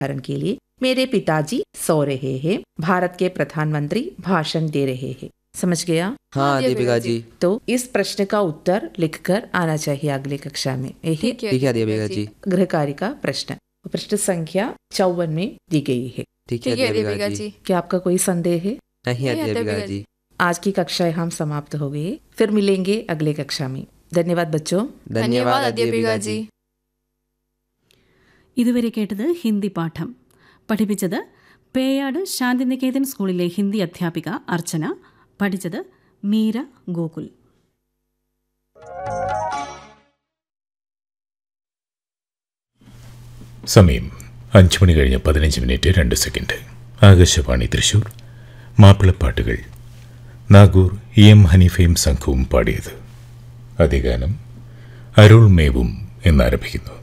उदाहरण के लिए मेरे पिताजी सो रहे हैं, भारत के प्रधानमंत्री भाषण दे रहे हैं। समझ गया? हाँ दीपिका जी। तो इस प्रश्न का उत्तर लिखकर आना चाहिए अगली कक्षा में। यही ठीक है दीपिका जी। गृह कार्य का प्रश्न पृष्ठ संख्या 54 में दी गई है। ठीक है दीपिका जी। क्या आपका कोई संदेह है? नहीं है दीपिका जी। आज की कक्षा हम समाप्त हो गई, फिर मिलेंगे अगले कक्षा में। धन्यवाद बच्चों। धन्यवाद दीपिका जी। ഇതുവരെ കേട്ടത് ഹിന്ദി പാഠം. പഠിപ്പിച്ചത് പേയാട് ശാന്തിനികേതൻ സ്കൂളിലെ ഹിന്ദി അധ്യാപിക അർച്ചന. പഠിച്ചത് മീര ഗോകുൽ. സമയം 5:15 ആകാശവാണി തൃശൂർ. മാപ്പിളപ്പാട്ടുകൾ. നാഗൂർ EM ഹനീഫയും സംഘവും പാടിയത്. ആദ്യ ഗാനം അരുൾ മേവും എന്നാരംഭിക്കുന്നു.